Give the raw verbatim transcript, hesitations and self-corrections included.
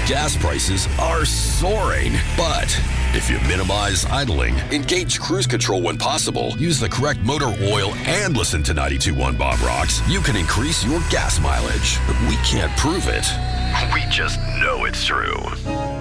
Gas prices are soaring, but if you minimize idling, engage cruise control when possible, use the correct motor oil, and listen to ninety-two point one Bob Rocks, you can increase your gas mileage. We can't prove it. We just know it's true.